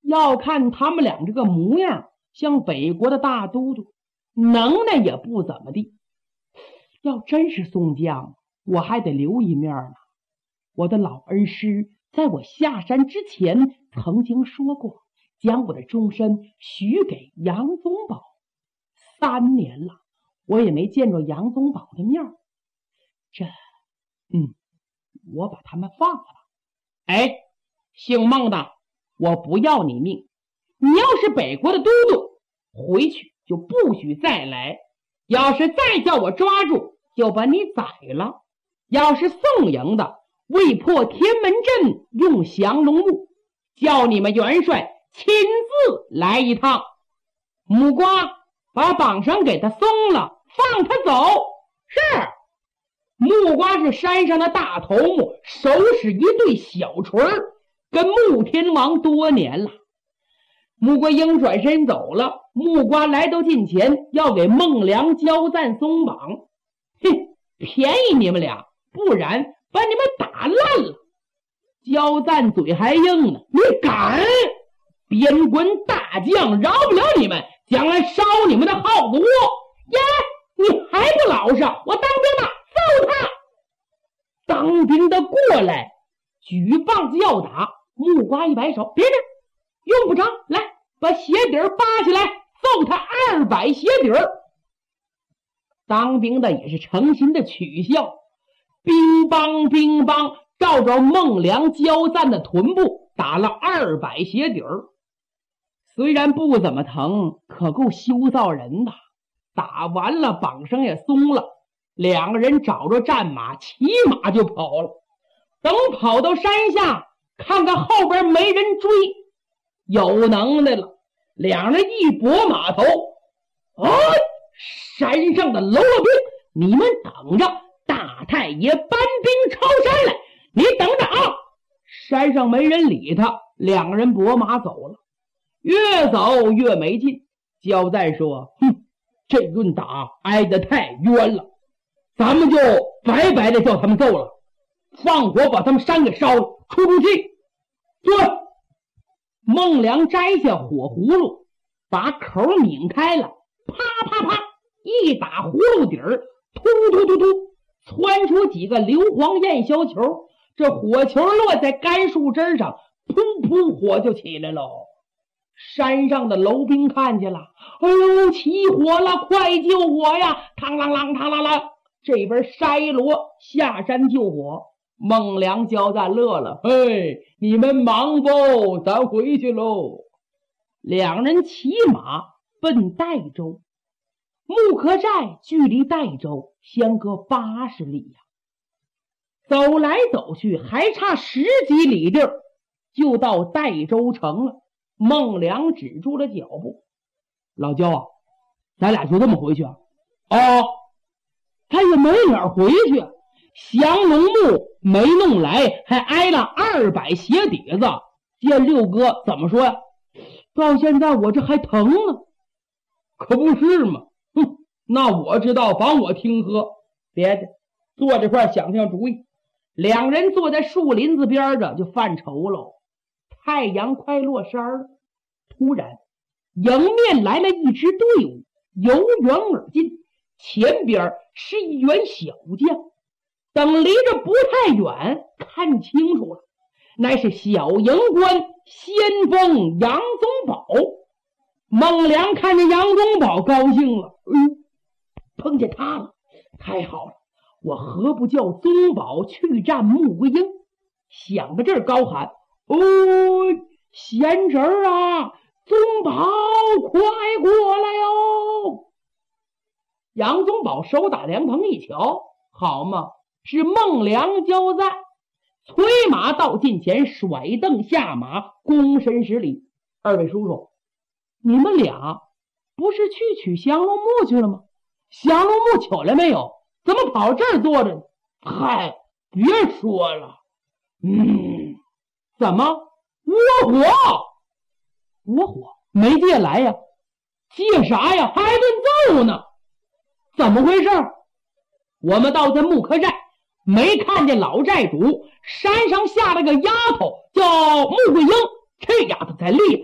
要看他们俩这个模样，像北国的大都督，能耐也不怎么地。要真是宋江，我还得留一面呢。我的老恩师在我下山之前曾经说过，将我的终身许给杨宗保。3年了，我也没见着杨宗保的面。我把他们放了吧。哎，姓孟的，我不要你命。你要是北国的都督，回去就不许再来。要是再叫我抓住，就把你宰了。要是宋营的，为破天门阵用降龙木，叫你们元帅亲自来一趟。木瓜，把绑绳给他松了，放他走。是。木瓜是山上的大头目，手使一对小锤，跟穆天王多年了。穆桂英转身走了，木瓜来到近前，要给孟良交赞松绑。便宜你们俩，不然把你们打烂了。交赞嘴还硬呢，你敢？边关大将饶不了你们，将来烧你们的耗子窝。耶，你还不老实？我当兵的，揍他！当兵的过来，举棒子要打。木瓜一摆手，别别，用不着，来，把鞋底扒下来，揍他200鞋底。当兵的也是诚心的取笑，乒乓乒乓，照着孟良交赞的臀部打了200鞋底。虽然不怎么疼，可够羞臊人的。打完了，绑绳也松了，两个人找着战马，骑马就跑了。等跑到山下，看看后边没人追，有能耐了，两人一拨马头，山上的喽啰兵，你们等着，大太爷搬兵抄山来，你等着啊！山上没人理他，两个人拨马走了。越走越没劲，交赞说，这顿打挨得太冤了，咱们就白白的叫他们揍了，放火把他们山给烧了，出出气。对，孟良摘下火葫芦，把口拧开了，啪啪啪一打葫芦底儿，突突突突窜出几个硫磺焰硝球，这火球落在干树枝上，噗噗火就起来了。山上的楼兵看见了，哎呦，起火了，快救火呀！嘡啷啷嘡啷啷，这边筛罗下山救火。孟良交赞乐了，嘿，你们忙不？咱回去喽。两人骑马奔代州。木柯寨距离代州相隔80里呀，走来走去还差10几里地儿，就到代州城了。孟良止住了脚步，老焦啊，咱俩就这么回去啊？他也没脸回去，降龙木没弄来，还挨了200鞋底子。见六哥怎么说呀？到现在我这还疼呢。可不是嘛，那我知道，帮我听喝。别的，坐这块想想主意。两人坐在树林子边上就犯愁喽。太阳快落山了，突然迎面来了一支队伍，由远而近，前边是一员小将。等离着不太远，看清楚了，乃是小营官先锋杨宗保。孟良看见杨宗保高兴了，碰见他了，太好了，我何不叫宗保去战穆桂英？想到这儿高喊，贤侄儿啊，宗保快过来哟！杨宗保手打凉棚一瞧，好嘛，是孟良交赞，催马到近前，甩蹬下马，躬身施礼。二位叔叔，你们俩不是去取降龙木去了吗？降龙木取来没有？怎么跑这儿坐着呢？嗨，别说了。怎么？窝火？窝火？没借来呀？借啥呀？还顿揍呢？怎么回事？我们到这木柯寨，没看见老寨主，山上下了个丫头叫穆桂英，这丫头才厉害。